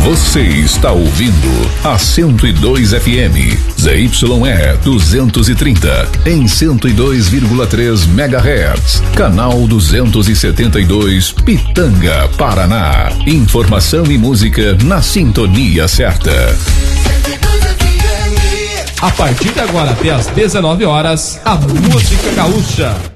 Você está ouvindo a 102 FM, ZYE 230, em 102,3 MHz. Canal 272, Pitanga, Paraná. Informação e música na sintonia certa. A partir de agora até às 19 horas, a música gaúcha